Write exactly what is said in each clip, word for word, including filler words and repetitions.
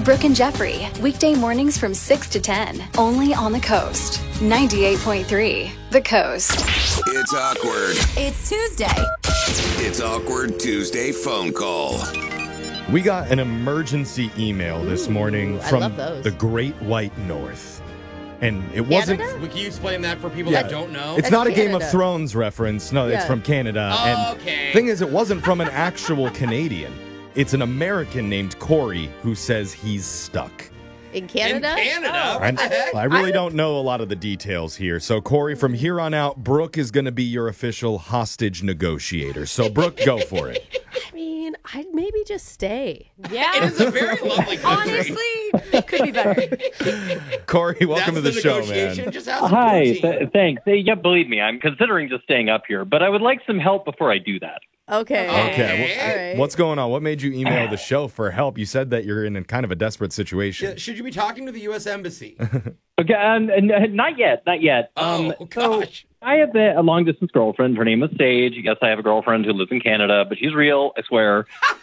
Brooke and Jeffrey, weekday mornings from six to ten, only on the Coast. ninety-eight point three, The Coast. It's awkward. It's Tuesday. It's Awkward Tuesday phone call. We got an emergency email this morning Ooh, I from love those. the Great White North. And it wasn't... Canada? Well, can you explain that for people Yeah. that don't know? It's That's not a Game of Canada. Thrones reference. No, it's Yeah. from Canada. Oh, and okay. thing is, it wasn't from an actual Canadian. It's an American named Corey who says he's stuck. In In Canada? Canada? Oh. I, What the heck? I really don't know a lot of the details here. So, Corey, from here on out, Brooke is going to be your official hostage negotiator. So, Brooke, go for it. I mean, I'd maybe just stay. Yeah. It is a very lovely country. Honestly, could be better. Corey, welcome That's to the, show, negotiation. man. Just have some Hi, protein. th- thanks. Hey, yeah, believe me, I'm considering just staying up here, but I would like some help before I do that. Okay. Okay, well, All right. what's going on? What made you email the show for help? You said that you're in a kind of a desperate situation. Yeah, should you be talking to the U S Embassy? Okay, um, n- not yet, not yet. Oh, um, gosh. So I have a, a long distance girlfriend. Her name is Sage. Yes, I have a girlfriend who lives in Canada, but she's real, I swear.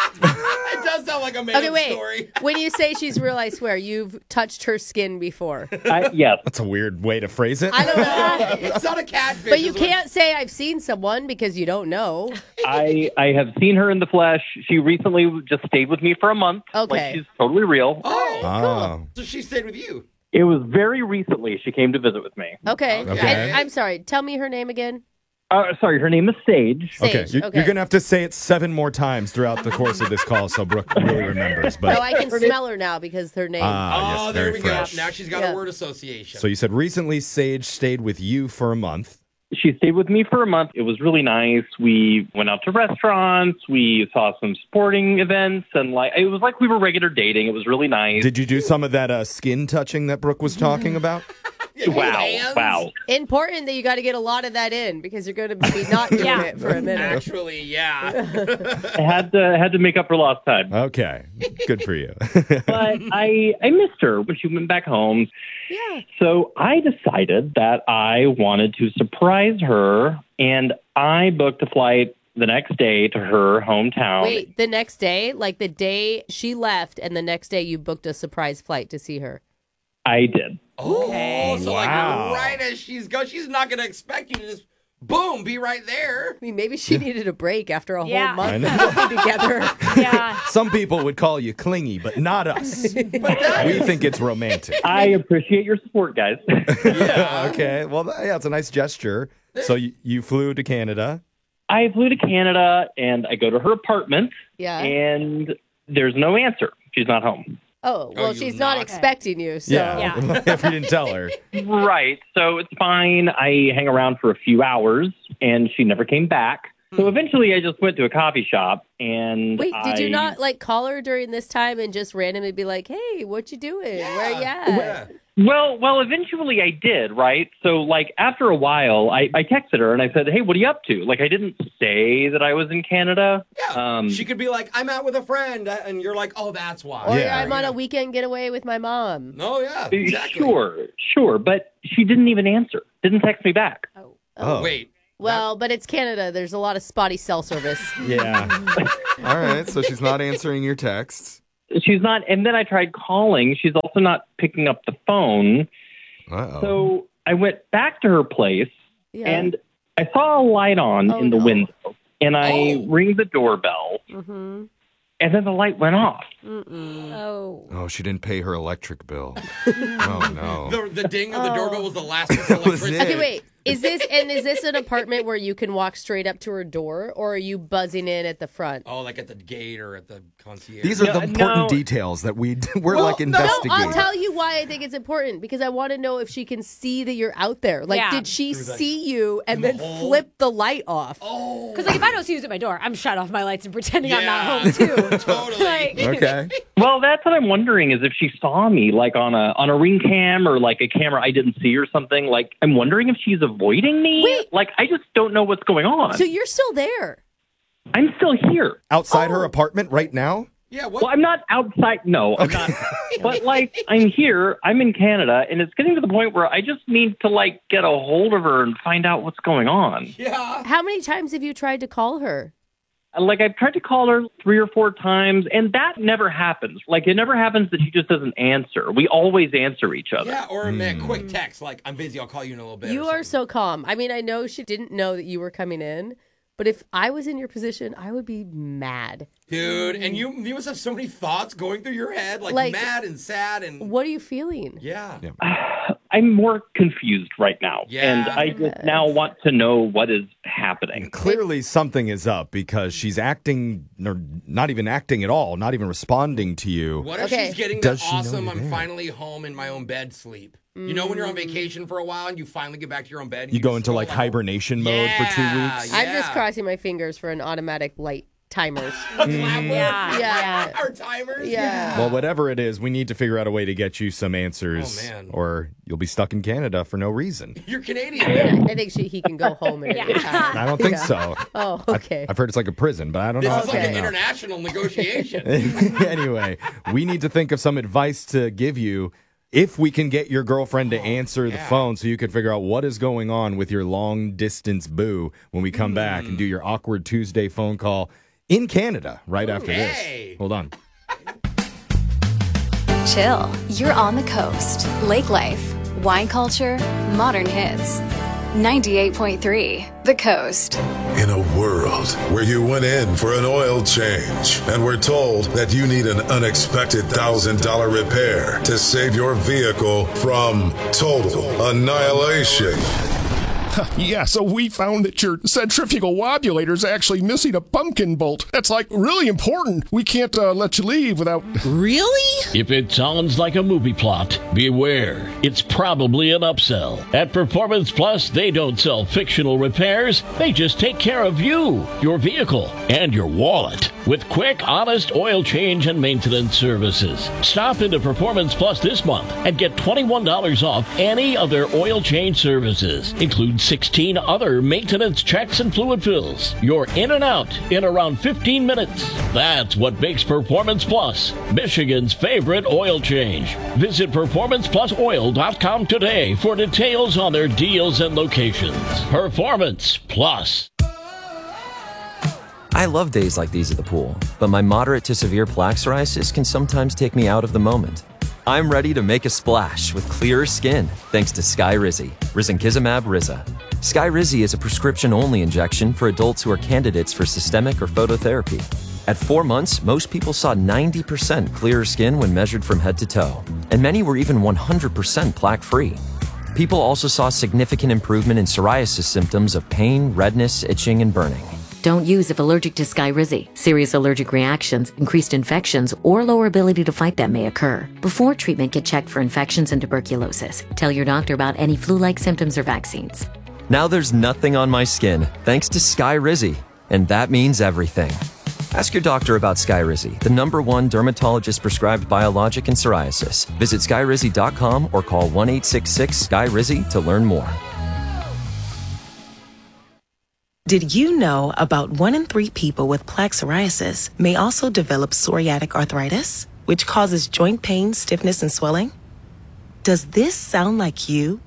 It does sound like a man Okay, wait. story. When you say she's real, I swear, you've touched her skin before. I, yes. That's a weird way to phrase it. I don't know. It's not a catfish. But you is what- can't say I've seen someone because you don't know. I I have seen her in the flesh. She recently just stayed with me for a month. Okay. Like, she's totally real. Oh, Oh. so she stayed with you. It was very recently she came to visit with me. Okay. Okay. And I'm sorry. Tell me her name again. Uh, sorry, her name is Sage. Okay, Sage. you're, Okay. you're going to have to say it seven more times throughout the course of this call so Brooke really remembers. But No, I can smell her now because her name. Ah, oh, yes, there very we fresh. go. Now she's got Yeah. a word association. So you said recently Sage stayed with you for a month. She stayed with me for a month. It was really nice. We went out to restaurants. We saw some sporting events, and like it was like we were regular dating. It was really nice. Did you do some of that uh, skin touching that Brooke was talking about? Yeah, hold wow, hands. wow. Important that you got to get a lot of that in because you're going to be not doing Yeah. it for a minute. Actually, yeah. I had to had to make up for lost time. Okay, good for you. But I I missed her when she went back home. Yeah. So I decided that I wanted to surprise her, and I booked a flight the next day to her hometown. Wait, the next day, like the day she left, and the next day you booked a surprise flight to see her. I did. Oh, so Wow. like right as she's go, she's not going to expect you to just boom be right there. I mean, maybe she needed a break after a Yeah. whole month I of know. working together. Yeah. Some people would call you clingy, but not us. We think it's romantic. I appreciate your support, guys. Yeah. Okay, well, th- yeah, it's a nice gesture. So you, you flew to Canada. I flew to Canada, and I go to her apartment, Yeah. and there's no answer. She's not home. Oh, well, Oh, you she's not not- expecting you, so. Yeah, if you didn't tell her. Right. So it's fine. I hang around for a few hours, and she never came back. So eventually I just went to a coffee shop, and Wait, did you I- not like call her during this time and just randomly be like, "Hey, what you doing? Where you at?" Yeah. Well, well, eventually I did, right? So, like, after a while, I, I texted her, and I said, hey, what are you up to? Like, I didn't say that I was in Canada. Yeah. Um, She could be like, I'm out with a friend, uh, and you're like, oh, that's why. Or Yeah. I'm on a weekend getaway with my mom. Oh, yeah, exactly. Sure, sure. But she didn't even answer, didn't text me back. Oh. Oh, Wait. Well, but it's Canada. There's a lot of spotty cell service. yeah. All right, so she's not answering your texts. She's not, and then I tried calling. She's also not picking up the phone. Uh-oh. So I went back to her place, Yeah. and I saw a light on Oh, in the no. window, and I Oh. ring the doorbell, Mm-hmm. and then the light went off. Mm-mm. Oh. Oh, she didn't pay her electric bill. Oh, no. The, the ding of the Oh. doorbell was the last piece of That was electricity. it. Okay, wait. Is this and is this an apartment where you can walk straight up to her door, or are you buzzing in at the front? Oh, like at the gate or at the concierge. These are No, the important no. details that we, we're Well, like no, No, investigating. I'll tell you why I think it's important because I want to know if she can see that you're out there. Like, Yeah. did she Through the- see you and through the then hole? flip the light off? Oh. Because like if I don't see who's at my door, I'm shut off my lights and pretending I'm Yeah. not home too. Totally. Like, Okay. Well, that's what I'm wondering is if she saw me like on a on a ring cam or like a camera I didn't see or something. Like I'm wondering if she's avoiding me. Wait. Like I just don't know what's going on. So you're still there. I'm still here. Outside her Oh. apartment right now? Yeah, what? Well, I'm not outside. No, I'm not. But like I'm here. I'm in Canada, and it's getting to the point where I just need to like get a hold of her and find out what's going on. Yeah. How many times have you tried to call her? Like, I've tried to call her three or four times, and that never happens. Like, it never happens that she just doesn't answer. We always answer each other. Yeah, or a mm. quick text like, I'm busy, I'll call you in a little bit. You are so calm. I mean, I know she didn't know that you were coming in, but if I was in your position, I would be mad. Dude, and you you must have so many thoughts going through your head, like, like mad and sad. and. What are you feeling? Yeah. yeah. I'm more confused right now. Yeah. And I just now want to know what is happening. Clearly something is up because she's acting, or not even acting at all, not even responding to you. What if okay. she's getting Does the she know awesome, you're I'm there? finally home in my own bed sleep? You know when you're on vacation for a while and you finally get back to your own bed? And you, you go into like out. hibernation mode yeah, for two weeks? Yeah. I'm just crossing my fingers for an automatic light timers. Yeah. Yeah. Our timers? Yeah. Well, whatever it is, we need to figure out a way to get you some answers. Oh, man. Or you'll be stuck in Canada for no reason. You're Canadian. Yeah, I think she, he can go home at any time. I don't think Yeah. so. Oh, okay. I've heard it's like a prison, but I don't This know. is like Okay. an international negotiation. Anyway, we need to think of some advice to give you if we can get your girlfriend to answer the yeah. phone so you can figure out what is going on with your long distance boo when we come mm. back and do your awkward Tuesday phone call in Canada right Ooh, after hey. this. Hold on. Chill. You're on the coast. Lake life, wine culture, modern hits. ninety-eight point three The Coast. In a world where you went in for an oil change and were told that you need an unexpected one thousand dollars repair to save your vehicle from total annihilation. Yeah, so we found that your centrifugal wobulator is actually missing a pumpkin bolt. That's like really important. We can't uh, let you leave without... Really? If it sounds like a movie plot, beware. It's probably an upsell. At Performance Plus, they don't sell fictional repairs. They just take care of you, your vehicle, and your wallet with quick, honest oil change and maintenance services. Stop into Performance Plus this month and get twenty-one dollars off any of their oil change services, including sixteen other maintenance checks and fluid fills. You're in and out in around fifteen minutes. That's what makes Performance Plus Michigan's favorite oil change. Visit performance plus oil dot com today for details on their deals and locations. Performance Plus. I love days like these at the pool, but my moderate to severe plaque psoriasis can sometimes take me out of the moment. I'm ready to make a splash with clearer skin thanks to Skyrizi, risankizumab Riza. Skyrizi is a prescription-only injection for adults who are candidates for systemic or phototherapy. At four months, most people saw ninety percent clearer skin when measured from head to toe, and many were even one hundred percent plaque-free. People also saw significant improvement in psoriasis symptoms of pain, redness, itching, and burning. Don't use if allergic to Skyrizi. Serious allergic reactions, increased infections, or lower ability to fight them may occur. Before treatment, get checked for infections and tuberculosis. Tell your doctor about any flu-like symptoms or vaccines. Now there's nothing on my skin thanks to Skyrizi, and that means everything. Ask your doctor about Skyrizi, the number one dermatologist-prescribed biologic in psoriasis. Visit skyrizi dot com or call one eight six six Sky Rizi to learn more. Did you know about one in three people with plaque psoriasis may also develop psoriatic arthritis, which causes joint pain, stiffness, and swelling? Does this sound like you?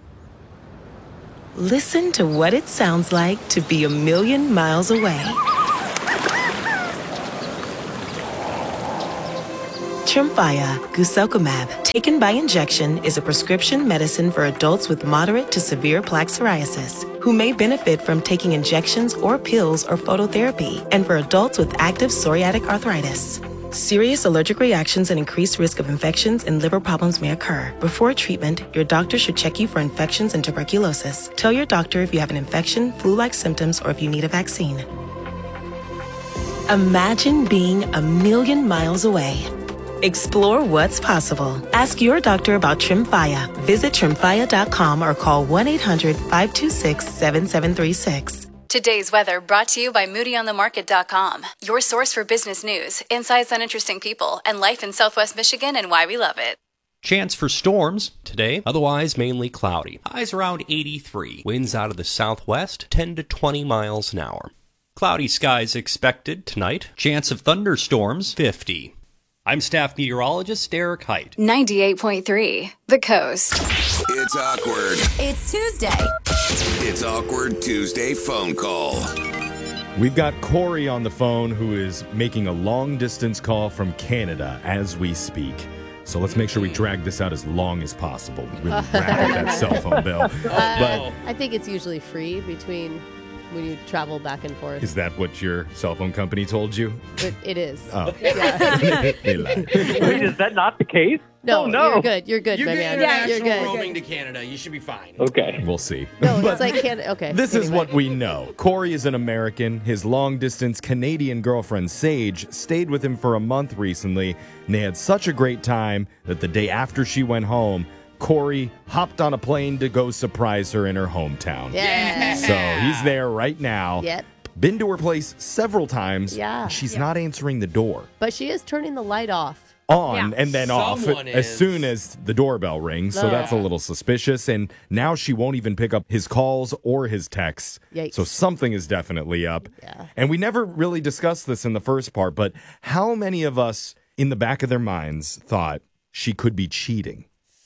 Listen to what it sounds like to be a million miles away. Tremfya guselkumab, taken by injection, is a prescription medicine for adults with moderate to severe plaque psoriasis who may benefit from taking injections or pills or phototherapy, and for adults with active psoriatic arthritis. Serious allergic reactions and increased risk of infections and liver problems may occur. Before treatment, your doctor should check you for infections and tuberculosis. Tell your doctor if you have an infection, flu-like symptoms, or if you need a vaccine. Imagine being a million miles away. Explore what's possible. Ask your doctor about Tremfya. Visit tremfya dot com or call one eight hundred five two six seven seven three six. Today's weather brought to you by moody on the market dot com. Your source for business news, insights on interesting people, and life in Southwest Michigan and why we love it. Chance for storms today, otherwise mainly cloudy. Highs around eighty-three. Winds out of the southwest, ten to twenty miles an hour. Cloudy skies expected tonight. Chance of thunderstorms, fifty. I'm staff meteorologist Derek Height. ninety-eight point three The Coast. It's awkward. It's Tuesday. It's Awkward Tuesday phone call. We've got Corey on the phone who is making a long-distance call from Canada as we speak. So let's make sure we drag this out as long as possible. Really rack up that cell phone bill. Uh, But I think it's usually free between when you travel back and forth. is that what your cell phone company told you? It, it is. Oh. Yeah. They lied. Wait, is that not the case? No, Oh, no. you're good. You're good, You my get man. international You're good. roaming to Canada. You should be fine. Okay. We'll see. No, it's like Canada. Okay. This is anyway. what we know. Corey is an American. His long-distance Canadian girlfriend, Sage, stayed with him for a month recently, and they had such a great time that the day after she went home, Corey hopped on a plane to go surprise her in her hometown. Yeah. So he's there right now. Yep. Been to her place several times. Yeah. She's Yeah. not answering the door. But she is turning the light off. On Yeah. and then Someone off as is. soon as the doorbell rings. So Oh. that's a little suspicious. And now she won't even pick up his calls or his texts. Yikes. So something is definitely up. Yeah. And we never really discussed this in the first part, but how many of us in the back of their minds thought she could be cheating?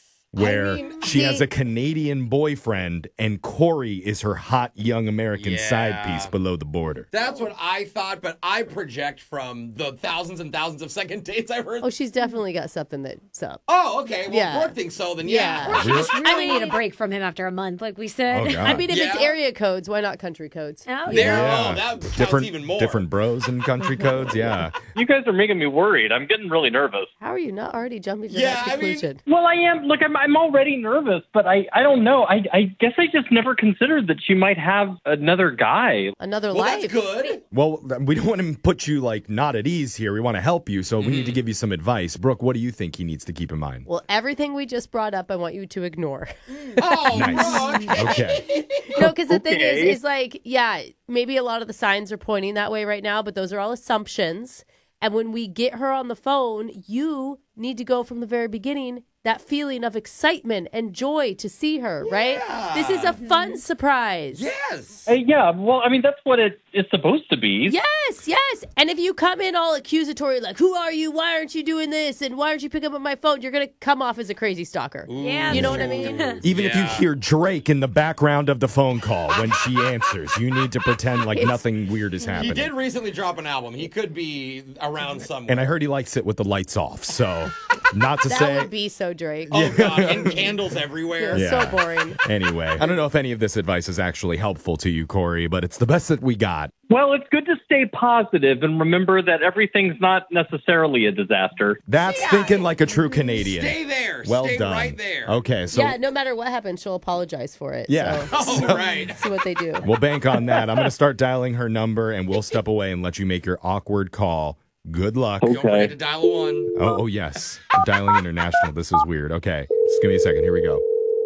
Where mean, she see- has a Canadian boyfriend and Corey is her hot young American side Yeah. piece below the border. That's what I thought, but I project from the thousands and thousands of second dates I've heard. Oh, she's definitely got something that's up. Oh, okay. Well, Yeah. if Brooke thinks so, then yeah. Yeah. She just really need a break from him after a month, like we said. Oh, God. I mean, if it's Yeah. area codes, why not country codes? Oh, There, yeah. oh, that counts different, even more. different bros and country codes. Yeah. You guys are making me worried. I'm getting really nervous. How are you not already jumping to Yeah, that I mean- conclusion? Well, I am. Look, I'm, I'm already nervous, but I, I don't know. I, I guess I just never considered that she might have another guy. Another Well, life. that's good. Well, th- we don't want to put you like not at ease here. We want to help you, so we need to give you some advice. Brooke, what do you think he needs to keep in mind? Well, everything we just brought up, I want you to ignore. Oh, Nice. Brooke. Okay. No, because the thing Okay. is, is like, yeah, maybe a lot of the signs are pointing that way right now, but those are all assumptions. And when we get her on the phone, you need to go from the very beginning, that feeling of excitement and joy to see her, right? This is a fun surprise. Yes. Uh, yeah, well, I mean, that's what it is supposed to be. Yes, yes. And if you come in all accusatory, like, who are you? Why aren't you doing this? And why aren't you picking up my phone? You're going to come off as a crazy stalker. Yeah, You know what I mean? Even if you Yeah. hear Drake in the background of the phone call when she answers, you need to pretend like nothing weird is He happening. did recently drop an album. He could be around somewhere. And I heard he likes it with the lights off. So, not to That say. would be so Drake. Oh, God. And candles everywhere. Yeah, so boring. Anyway, I don't know if any of this advice is actually helpful to you, Corey, but it's the best that we got. Well, it's good to stay positive and remember that everything's not necessarily a disaster. That's thinking like a true Canadian. Stay there. Well Stay done. right there. Okay, so yeah, no matter what happens, she'll apologize for it. Yeah. So, Oh, right. see what they do. we'll bank on that. I'm going to start dialing her number, and we'll step away and let you make your awkward call. Good luck. Don't forget to dial a one. Oh, oh yes. I'm dialing international. This is weird. Okay. Just give me a second. Here we go.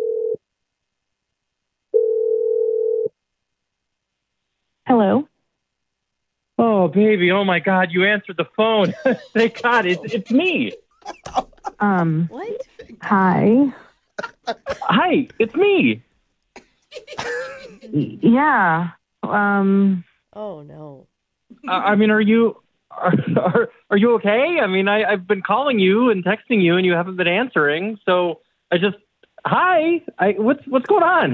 Hello. Oh, baby. Oh, my God. You answered the phone. Thank God. It's, it's me. Um. What? Hi. Hi. It's me. Y- Yeah. Um. Oh, no. I, I mean, are you are, are, are you okay? I mean, I, I've been calling you and texting you, and you haven't been answering. So I just, hi. I what's what's going on?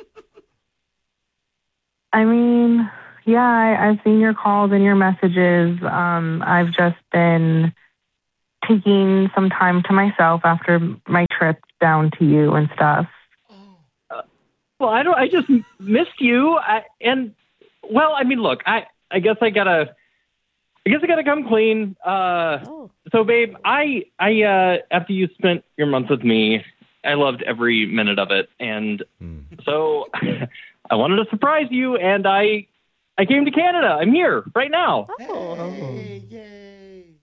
I mean, yeah. I, I've seen your calls and your messages. Um. I've just been taking some time to myself after my trip down to you and stuff. Well, I don't. I just missed you. I, and well, I mean, look. I I guess I gotta. I guess I gotta come clean. Uh, Oh. So, babe, I I uh, after you spent your month with me, I loved every minute of it, and so I wanted to surprise you, and I I came to Canada. I'm here right now. Oh. Yay, yay.